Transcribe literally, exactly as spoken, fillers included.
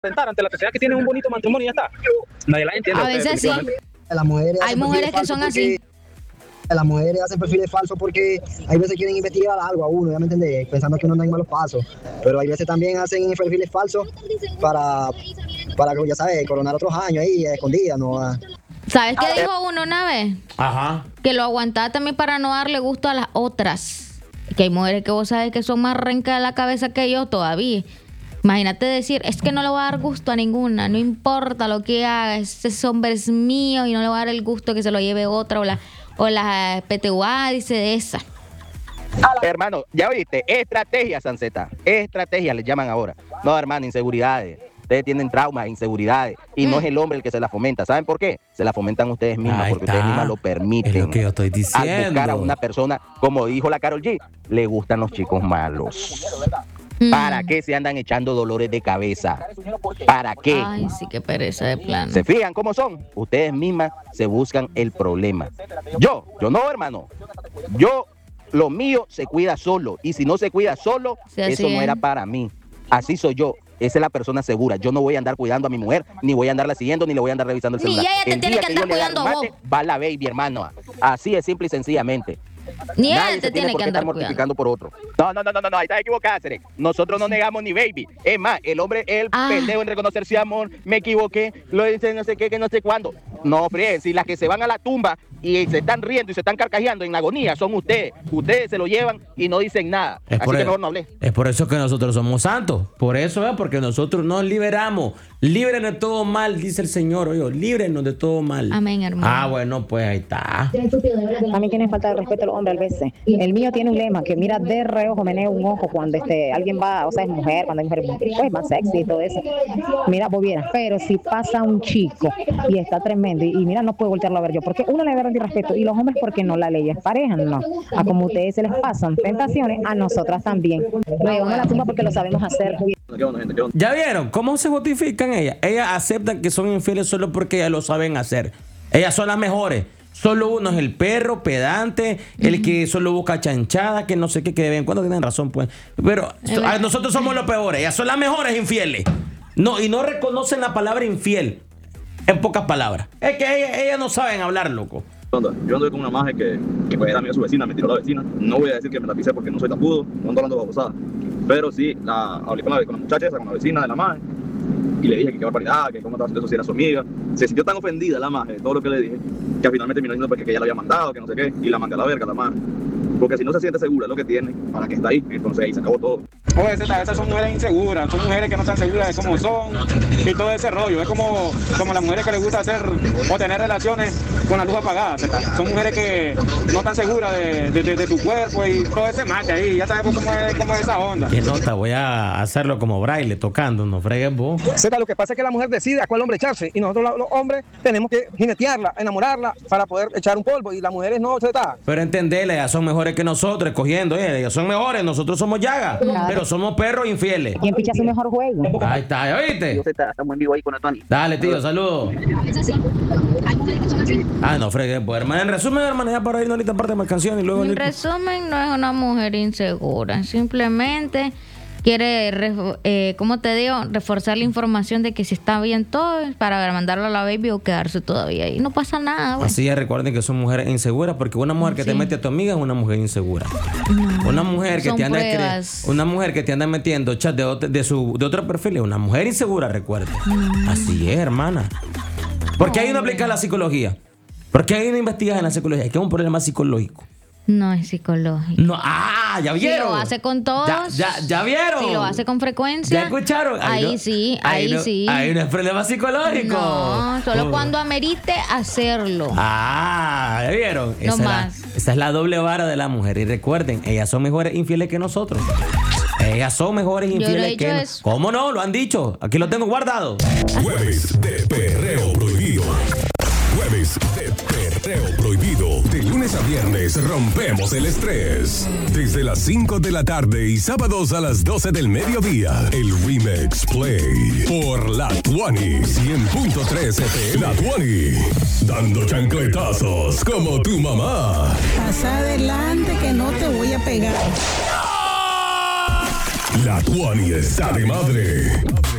ante la sociedad que tienen un bonito matrimonio y ya está. Nadie la entiende. A veces sí. Las mujeres Hay mujeres que son así. Las mujeres hacen perfiles falsos porque hay veces quieren investigar algo a uno, ya me entendés, pensando que uno anda en malos pasos. Pero hay veces también hacen perfiles falsos para, para ya sabes, coronar otros años ahí, escondidas, ¿no? ¿Sabes qué dijo uno una vez? Ajá. Que lo aguantaba también para no darle gusto a las otras. Que hay mujeres que vos sabes que son más rencas de la cabeza que yo todavía. Imagínate decir, es que no le voy a dar gusto a ninguna, no importa lo que haga, ese hombre es mío y no le voy a dar el gusto que se lo lleve otra o la, o la P T U A, dice de esa. Hermano, ya oíste, estrategia, Sanceta, estrategia le llaman ahora. No, hermano, inseguridades. Ustedes tienen traumas, inseguridades, y mm. no es el hombre el que se las fomenta. ¿Saben por qué? Se las fomentan ustedes mismas, Ahí porque está. ustedes mismas lo permiten. Es lo que yo estoy diciendo. Al buscar a una persona, como dijo la Karol G, le gustan los chicos malos. ¿Para qué se andan echando dolores de cabeza? ¿Para qué? Ay, sí, qué pereza de plano. ¿Se fijan cómo son? Ustedes mismas se buscan el problema. Yo, yo no, hermano. Yo, lo mío se cuida solo. Y si no se cuida solo, sí, eso no es. era para mí. Así soy yo. Esa es la persona segura. Yo no voy a andar cuidando a mi mujer, ni voy a andarla siguiendo, ni le voy a andar revisando el Ni celular. ella te El tiene día que que andar yo le cuidando a armate, va la baby, hermano. Así es, simple y sencillamente. Ni Nadie él te se tiene por que qué andar estar mortificando cuidando. por otro. No, no, no, no, no, ahí estás equivocado, Cere. Nosotros no negamos ni baby. Es más, el hombre es el Ah. pendejo en reconocer si amor, me equivoqué, lo dice no sé qué, que no sé cuándo. No, fríen, si las que se van a la tumba y se están riendo y se están carcajeando en agonía son ustedes. Ustedes se lo llevan y no dicen nada. Es Así por que el- mejor no hablé. Es por eso que nosotros somos santos. Por eso, ¿eh? Porque nosotros nos liberamos. Líbrenos de todo mal, dice el Señor. Oye, líbrenos de todo mal. Amén, hermano. Ah, bueno, pues ahí está. También tienen falta de respeto a los hombres a veces. El mío tiene un lema que mira de reojo, menea un ojo cuando este, alguien va, o sea, es mujer, cuando hay mujeres pues, más sexy y todo eso. Mira, vos vieras, pero si pasa un chico y está tremendo y, y mira, no puedo voltearlo a ver yo, porque uno le debe rendir respeto y los hombres porque no, la ley es pareja, no. A como ustedes se les pasan tentaciones, a nosotras también. Lo llevamos a la tumba porque lo sabemos hacer. ¿Ya vieron cómo se justifican ellas? Ellas aceptan que son infieles solo porque ellas lo saben hacer. Ellas son las mejores. Solo uno es el perro, pedante, el que solo busca chanchada, que no sé qué, que de vez en cuando tienen razón, pues. Pero so- a nosotros somos los peores. Ellas son las mejores infieles. No, y no reconocen la palabra infiel. En pocas palabras. Es que ellas, ellas no saben hablar, loco. Yo ando con una maje que, que pues, era amiga de su vecina, me tiró la vecina. No voy a decir que me la pisé porque no soy tapudo, no ando hablando babosada. Pero sí, la, hablé con la, con la muchacha esa, con la vecina de la maje, y le dije que qué barbaridad, que cómo estaba haciendo eso si era su amiga. Se sintió tan ofendida la maje de todo lo que le dije, que al final me terminó diciendo porque que ella la había mandado, que no sé qué, y la mandé a la verga la maje. Porque si no se siente segura de lo que tiene, para que está ahí, entonces ahí se acabó todo. Oye, esas, esas son mujeres inseguras, son mujeres que no están seguras de cómo son y todo ese rollo. Es como, como las mujeres que les gusta hacer o tener relaciones con la luz apagada. ¿Verdad? Son mujeres que no están seguras de, de, de, de tu cuerpo y todo ese mate ahí. Ya sabemos cómo es, cómo es esa onda. ¿Qué nota? Voy a hacerlo como braille, tocando, no fregues vos. Zeta, lo que pasa es que la mujer decide a cuál hombre echarse y nosotros los hombres tenemos que jinetearla, enamorarla para poder echar un polvo y las mujeres no, Zeta. Pero entendele, ellas son mejores que nosotros, escogiendo, eh, ellas son mejores, nosotros somos llagas, pero somos perros infieles. ¿Quién picha su mejor juego? Ahí está, ¿ya viste? Estamos en vivo ahí con Tony. Dale, tío, saludos. Ah, no, fregues, pues, hermano. En resumen, hermano, ya para irnos ahorita parte de más canciones y luego... En resumen, no es una mujer insegura. Simplemente quiere, ref- eh, ¿cómo te digo? Reforzar la información de que si está bien todo para mandarlo a la baby o quedarse todavía ahí. No pasa nada, güey. Así es, recuerden que son mujeres inseguras, porque una mujer que Sí. te mete a tu amiga es una mujer insegura. No, Una mujer que son te anda cre- pruebas. una mujer que te anda metiendo chat de, otro- de su de otro perfil es una mujer insegura, recuerden. Así es, hermana. ¿Por qué hay una aplica la psicología? ¿Por qué hay una investigación en la psicología? Es que es un problema psicológico. No es psicológico. No, ah, ya Si vieron. lo hace con todos. Ya, ya, ya vieron. Si lo hace con frecuencia. ¿Ya escucharon? Ahí no- sí, ahí no- sí. Ahí no es problema psicológico. No, solo Oh. cuando amerite hacerlo. Ah, ¿ya vieron? No esa, es la, más. esa es la doble vara de la mujer. Y recuerden, ellas son mejores infieles que nosotros. Ellas son mejores Yo no he infieles dicho que eso. ¿Cómo no? Lo han dicho. Aquí lo tengo guardado. Jueves de Perreo Prohibido. Jueves de Perreo Prohibido. De lunes a viernes rompemos el estrés. Desde las cinco de la tarde y sábados a las doce del mediodía. El Remix Play. Por La Tuani. cien punto tres F M. La Tuani. Dando chancletazos como tu mamá. Pasa adelante que no te voy a pegar. La Tuani está de madre.